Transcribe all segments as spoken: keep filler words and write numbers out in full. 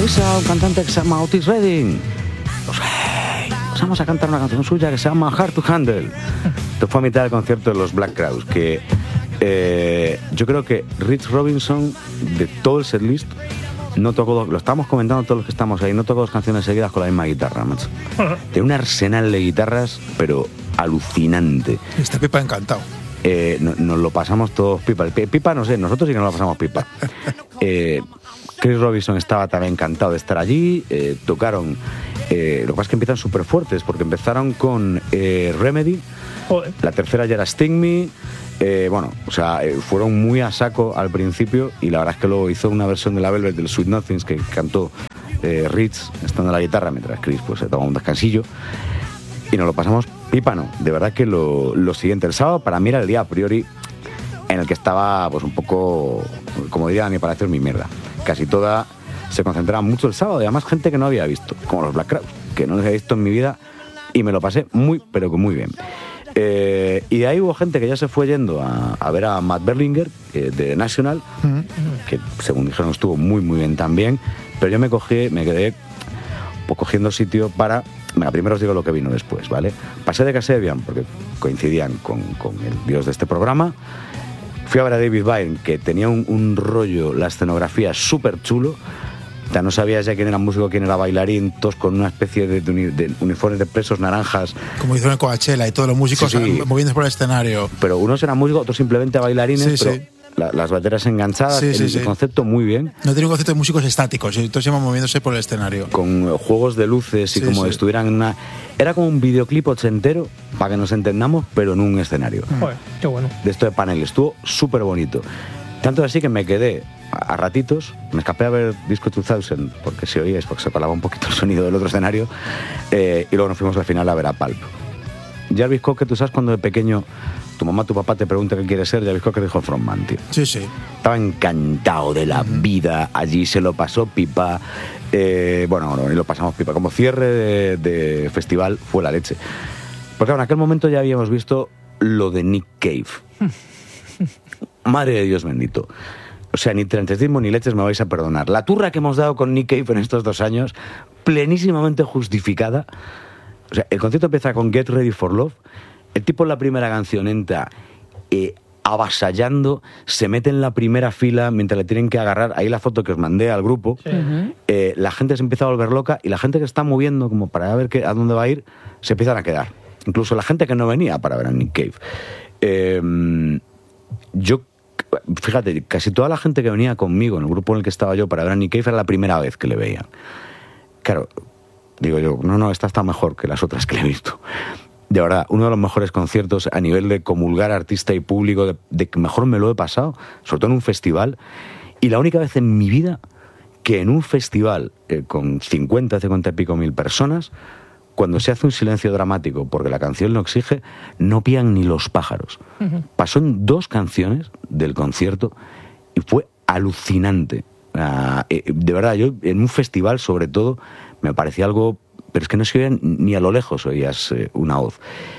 ¿Conocéis a un cantante que se llama Otis Redding? Pues hey, pues vamos a cantar una canción suya que se llama Hard to Handle. Esto fue a mitad del concierto de los Black Crowes, que eh, yo creo que Rich Robinson, de todo el setlist, no tocó dos, lo estamos comentando todos los que estamos ahí, no tocó dos canciones seguidas con la misma guitarra, macho. Tiene un arsenal de guitarras, pero alucinante. Está Pipa encantado. Eh, no, nos lo pasamos todos pipa. Pipa no sé, nosotros sí que nos lo pasamos pipa. Eh, Chris Robinson estaba también encantado de estar allí. Eh, tocaron, eh, lo que pasa es que empiezan súper fuertes, porque empezaron con eh, Remedy. Joder. La tercera ya era Sting Me. Eh, bueno, o sea, eh, fueron muy a saco al principio, y la verdad es que luego hizo una versión de la Velvet del Sweet Nothings que cantó eh, Rich estando en la guitarra, mientras Chris pues se tomaba un descansillo, y nos lo pasamos pipa. No, de verdad que lo, lo siguiente, el sábado para mí era el día a priori en el que estaba pues un poco, como diría mi parecer, mi mierda. Casi toda se concentraba mucho el sábado, y además gente que no había visto, como los Black Crowes, que no los había visto en mi vida, y me lo pasé muy, pero que muy bien. Eh, y de ahí hubo gente que ya se fue yendo a, a ver a Matt Berlinger, eh, de National, uh-huh. que según dijeron estuvo muy muy bien también, pero yo me cogí, me quedé pues, cogiendo sitio para, venga, primero os digo lo que vino después, ¿vale? Pasé de Kasabian porque coincidían con, con el dios de este programa. Fui a ver a David Byrne, que tenía un, un rollo, la escenografía súper chulo. O sea, no sabías ya quién era músico, quién era bailarín, todos con una especie de, de, de uniformes de presos naranjas. Como hicieron en Coachella y todos los músicos sí, sí. moviéndose por el escenario. Pero unos eran músicos, otros simplemente bailarines, sí, pero sí. La, las baterías enganchadas, sí, sí, el, sí. el concepto muy bien. No tenía un concepto de músicos estáticos, todos iban moviéndose por el escenario. Con uh, juegos de luces y sí, como sí. estuvieran en una... Era como un videoclip ochentero, para que nos entendamos, pero en un escenario. Joder, qué bueno. De esto de paneles, estuvo súper bonito. Tanto así que me quedé a ratitos, me escapé a ver Disco dos mil, porque si oíais, porque se colaba un poquito el sonido del otro escenario, eh, y luego nos fuimos al final a ver a Pulp. Jarvis Cocker, tú sabes cuando de pequeño tu mamá, tu papá te pregunta qué quieres ser, Jarvis Cocker dijo frontman, tío. Sí, sí. Estaba encantado de la uh-huh. vida, allí se lo pasó pipa, eh, bueno, no, y lo pasamos pipa, como cierre de, de festival fue la leche. Porque claro, en aquel momento ya habíamos visto lo de Nick Cave. Madre de Dios bendito. O sea, ni trentecismo ni leches me vais a perdonar. La turra que hemos dado con Nick Cave en estos dos años, plenísimamente justificada. O sea, el concierto empieza con Get Ready for Love. El tipo en la primera canción entra eh, avasallando, se mete en la primera fila mientras le tienen que agarrar. Ahí la foto que os mandé al grupo. Sí. Eh, la gente se empieza a volver loca, y la gente que está moviendo como para ver qué, a dónde va a ir, se empiezan a quedar. Incluso la gente que no venía para ver a Nick Cave. Eh, yo Fíjate, casi toda la gente que venía conmigo en el grupo en el que estaba yo para ver a Nick Cave era la primera vez que le veían. Claro, digo yo, no, no, esta está mejor que las otras que le he visto. De verdad, uno de los mejores conciertos a nivel de comulgar artista y público, de, de que mejor me lo he pasado, sobre todo en un festival. Y la única vez en mi vida que en un festival eh, con cincuenta, cincuenta y pico mil personas, cuando se hace un silencio dramático porque la canción lo exige, no pían ni los pájaros. Uh-huh. Pasó en dos canciones del concierto y fue alucinante. Uh, eh, de verdad, yo en un festival sobre todo me parecía algo, pero es que no se oía ni a lo lejos oías eh, una voz.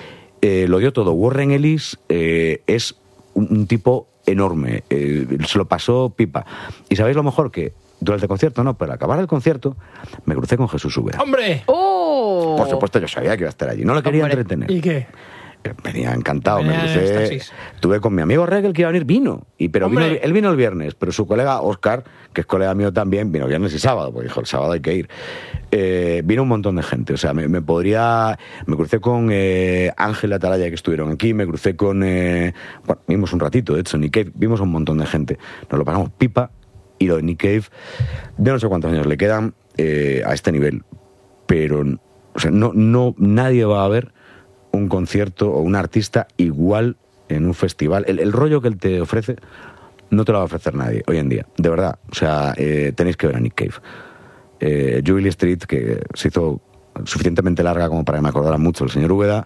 Eh, lo dio todo. Warren Ellis eh, es un, un tipo enorme, eh, se lo pasó pipa. ¿Y sabéis lo mejor? Que durante el concierto, no, pero al acabar el concierto me crucé con Jesús Úbeda. ¡Hombre! ¡Oh! Por supuesto, yo sabía que iba a estar allí. No lo quería Hombre. entretener. ¿Y qué? Venía encantado, Venía me crucé. Estuve con mi amigo Regel, que iba a venir, vino. Y, pero vino, él vino el viernes, pero su colega Oscar, que es colega mío también, vino viernes y sábado, porque dijo, el sábado hay que ir. Eh, vino un montón de gente, o sea, me, me podría... Me crucé con eh, Ángel Atalaya, que estuvieron aquí, me crucé con... Eh, bueno, vimos un ratito, de hecho, Nick Cave, vimos un montón de gente. Nos lo pasamos pipa. Y lo de Nick Cave, de no sé cuántos años le quedan eh, a este nivel, pero o sea, no, no, nadie va a ver un concierto o un artista igual en un festival. El, el rollo que él te ofrece no te lo va a ofrecer nadie hoy en día, de verdad. O sea, eh, tenéis que ver a Nick Cave. Eh, Jubilee Street, que se hizo suficientemente larga como para que me acordara mucho el señor Úbeda.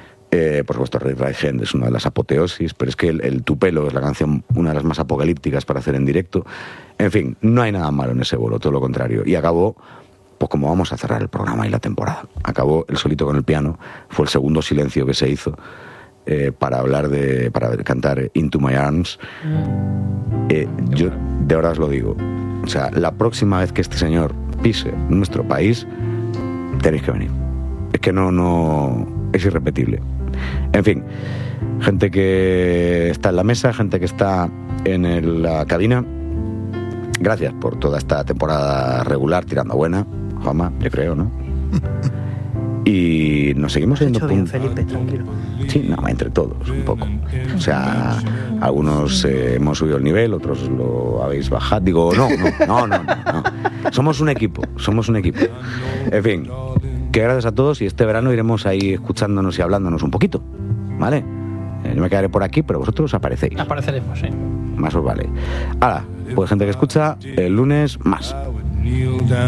Eh, por supuesto, Red Right Hand es una de las apoteosis, pero es que el, el Tupelo es la canción, una de las más apocalípticas para hacer en directo. En fin, no hay nada malo en ese bolo, todo lo contrario. Y acabó, pues como vamos a cerrar el programa y la temporada, acabó el solito con el piano, fue el segundo silencio que se hizo eh, para hablar de, para cantar Into My Arms. Eh, yo de verdad os lo digo, o sea, la próxima vez que este señor pise nuestro país, tenéis que venir. Es que no, no, es irrepetible. En fin, gente que está en la mesa, gente que está en el, la cabina, gracias por toda esta temporada regular, tirando a buena, Juanma, yo creo, ¿no? Y nos seguimos yendo. Bien, Felipe, tranquilo. Sí, no, entre todos, un poco. O sea, algunos eh, hemos subido el nivel, otros lo habéis bajado. Digo, no, no, no, no, no, no. Somos un equipo, somos un equipo. En fin, que gracias a todos y este verano iremos ahí escuchándonos y hablándonos un poquito, ¿vale? Eh, yo me quedaré por aquí, pero vosotros aparecéis. Apareceremos, sí. Más os vale. Ahora, pues gente que escucha, el lunes más.